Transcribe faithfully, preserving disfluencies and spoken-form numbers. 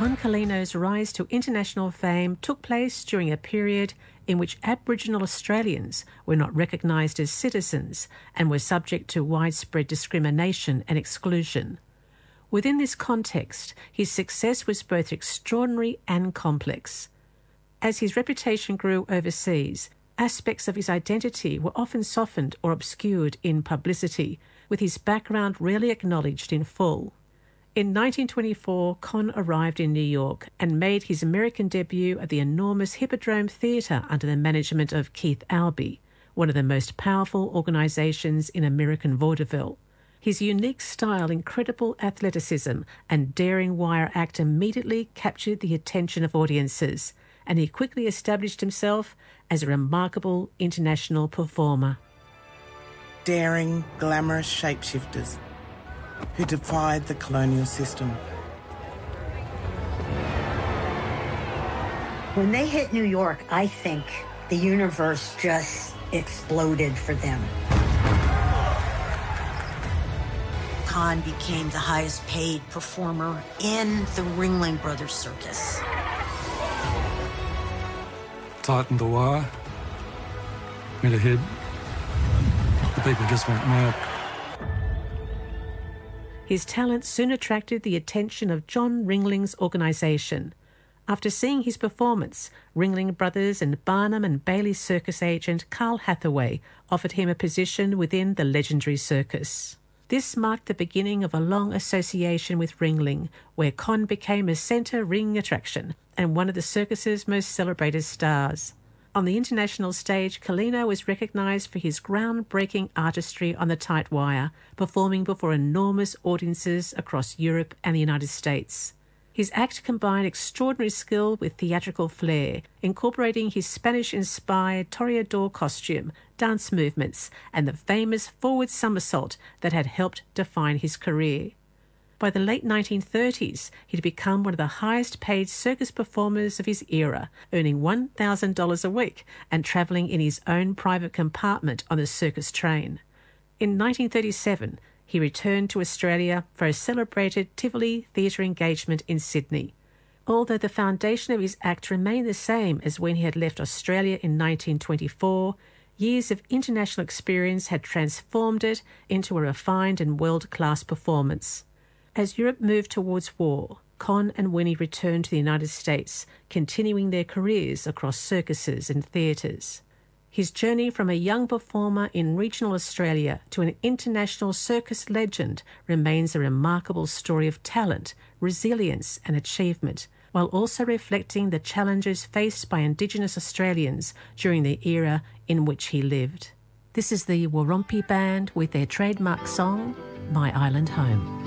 Con Carlino's rise to international fame took place during a period in which Aboriginal Australians were not recognised as citizens and were subject to widespread discrimination and exclusion. Within this context, his success was both extraordinary and complex. As his reputation grew overseas, aspects of his identity were often softened or obscured in publicity, with his background rarely acknowledged in full. In nineteen twenty-four, Con arrived in New York and made his American debut at the enormous Hippodrome Theatre under the management of Keith Albee, one of the most powerful organisations in American vaudeville. His unique style, incredible athleticism, and daring wire act immediately captured the attention of audiences, and he quickly established himself as a remarkable international performer. Daring, glamorous shapeshifters who defied the colonial system. When they hit New York, I think the universe just exploded for them. Con became the highest paid performer in the Ringling Brothers Circus. Tightened the wire, went ahead. The people just went mad. His talent soon attracted the attention of John Ringling's organisation. After seeing his performance, Ringling Brothers and Barnum and Bailey circus agent Carl Hathaway offered him a position within the legendary circus. This marked the beginning of a long association with Ringling, where Con became a centre ring attraction and one of the circus's most celebrated stars. On the international stage, Carlino was recognised for his groundbreaking artistry on the tight wire, performing before enormous audiences across Europe and the United States. His act combined extraordinary skill with theatrical flair, incorporating his Spanish-inspired toreador costume, dance movements, and the famous forward somersault that had helped define his career. By the late nineteen thirties, he'd become one of the highest-paid circus performers of his era, earning one thousand dollars a week and travelling in his own private compartment on the circus train. In nineteen thirty-seven, he returned to Australia for a celebrated Tivoli theatre engagement in Sydney. Although the foundation of his act remained the same as when he had left Australia in nineteen twenty-four, years of international experience had transformed it into a refined and world-class performance. As Europe moved towards war, Con and Winnie returned to the United States, continuing their careers across circuses and theatres. His journey from a young performer in regional Australia to an international circus legend remains a remarkable story of talent, resilience and achievement, while also reflecting the challenges faced by Indigenous Australians during the era in which he lived. This is the Warumpi Band with their trademark song, My Island Home.